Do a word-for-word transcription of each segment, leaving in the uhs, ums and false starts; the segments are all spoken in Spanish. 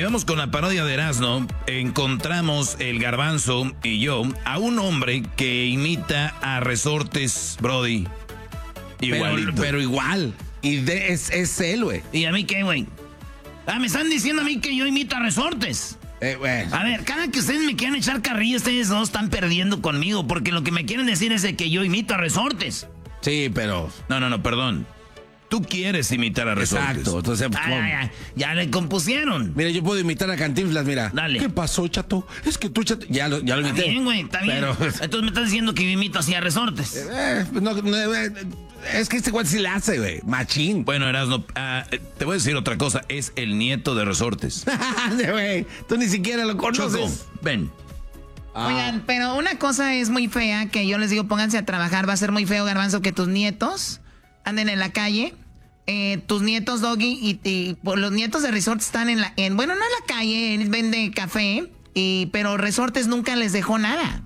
vamos con la parodia de Erasmo. Encontramos el Garbanzo y yo a un hombre que imita a Resortes, Brody. Igualito. Pero, pero igual. Y de, es, es él, güey. ¿Y a mí qué, güey? Ah, me están diciendo a mí que yo imito a Resortes. Eh, güey. A ver, cada que ustedes me quieran echar carrilla, ustedes dos están perdiendo conmigo, porque lo que me quieren decir es de que yo imito a Resortes. Sí, pero... No, no, no, perdón. Tú quieres imitar a Resortes. Exacto. Entonces, Ah, ya, ya, ya le compusieron. mira, yo puedo imitar a Cantinflas, mira. Dale. ¿Qué pasó, chato? Es que tú, chato... Ya lo, ya lo Está imité. bien, güey, está bien. Pero... Entonces me estás diciendo que yo imito así a Resortes. Eh, no, no, eh, es que este cual sí la hace, güey. Machín. Bueno, Erasmo, ah, te voy a decir otra cosa. Es el nieto de Resortes. Güey, tú ni siquiera lo Choco, conoces. ven. Ah. Oigan, pero una cosa es muy fea, que yo les digo, pónganse a trabajar. Va a ser muy feo, Garbanzo, que tus nietos anden en la calle. Eh, tus nietos, Doggy, y, y pues, los nietos de Resortes están en la... En, bueno, no en la calle, él vende café, y, pero Resortes nunca les dejó nada.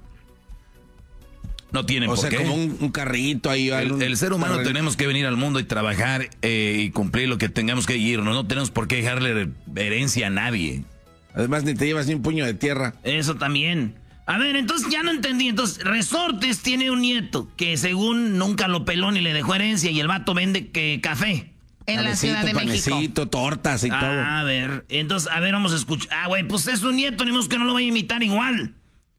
No tienen O por sea, qué. como un, un carrito ahí. El, algún- el ser humano Arre- tenemos que venir al mundo y trabajar eh, y cumplir lo que tengamos que irnos. No tenemos por qué dejarle herencia a nadie. Además, ni te llevas ni un puño de tierra. Eso también. A ver, entonces ya no entendí. Entonces, Resortes tiene un nieto que según nunca lo peló ni le dejó herencia y el vato vende que café. En la Panecito, Ciudad de México. panecito, tortas y todo. Ah, a ver, entonces, a ver, vamos a escuchar. Ah, güey, pues es su nieto, ni modo que no lo vaya a imitar igual.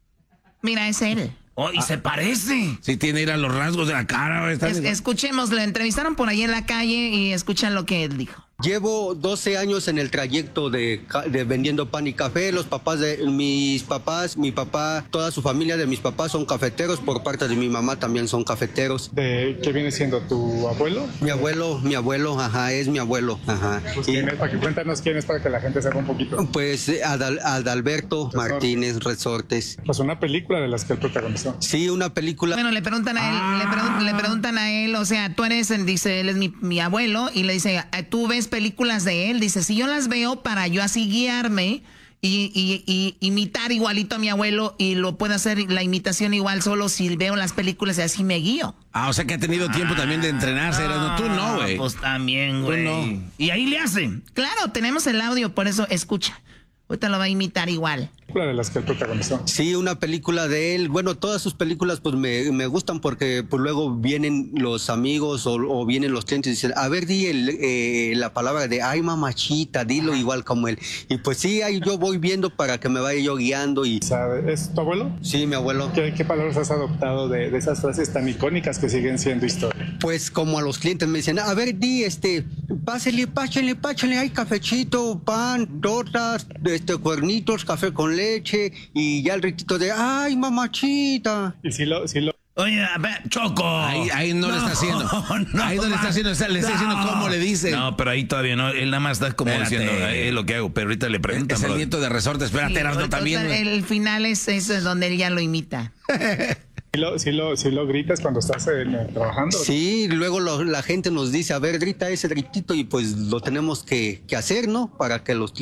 Mira, es él. Oh, y se parece. Sí tiene ir a los rasgos de la cara. güey, está Es, bien. escuchemos, lo entrevistaron por ahí en la calle y escuchan lo que él dijo. Llevo doce años en el trayecto de, ca- de vendiendo pan y café. Los papás de mis papás, mi papá, toda su familia de mis papás son cafeteros. Por parte de mi mamá también son cafeteros. ¿De qué viene siendo tu abuelo? Mi abuelo, mi abuelo, ajá, es mi abuelo, ajá. Pues, Y, ¿quién es? Para que cuéntanos quién es para que la gente sepa un poquito. pues eh, Adal- Adalberto Martínez Resortes. Pues una película de las que él protagonizó. Sí, una película. Bueno, le preguntan a él, le, pregun- le preguntan a él, o sea, tú eres, él dice, él es mi, mi abuelo, y le dice, ¿tú ves películas de él? Dice, si yo las veo para yo así guiarme y, y- y imitar igualito a mi abuelo, y lo puedo hacer la imitación igual solo si veo las películas y así me guío. Ah, o sea que ha tenido tiempo también de entrenarse. Erasmo. Tú no, güey. Pues también, güey. no. Y ahí le hacen. Claro, tenemos el audio, por eso escucha. Ahorita lo va a imitar igual. Película de las que él protagonizó. Sí, una película de él. Bueno, todas sus películas pues me, me gustan porque pues luego vienen los amigos o, o vienen los clientes y dicen, a ver, di el, eh, la palabra de ay mamachita, dilo igual como él. Y pues sí, ahí yo voy viendo para que me vaya yo guiando y... ¿Sabe? ¿Es tu abuelo? Sí, mi abuelo. ¿Qué, qué palabras has adoptado de, de esas frases tan icónicas que siguen siendo historia? Pues como a los clientes me dicen, a ver, di, este, pásele, páchenle, páchenle, hay cafecito, pan, tortas, este, cuernitos, café con leche y ya el ritito de ay mamachita. Y si lo... Si lo Oye, a ver, Choco. Ahí, ahí no, le está haciendo. no, ahí no le está haciendo. O sea, le está diciendo no. cómo le dice. No, pero ahí todavía no. Él nada más está como Espérate. diciendo, "Ay, es lo que hago", pero ahorita le preguntan. Es el bro. nieto de Resortes. Espérate, Sí, Erasmo, ahorita también. güey. el final es eso, es donde él ya lo imita. Si lo, si lo, si lo gritas cuando estás en, eh, trabajando. Sí, luego lo- la gente nos dice, a ver, grita ese gritito y pues lo tenemos que, que hacer, ¿no? Para que los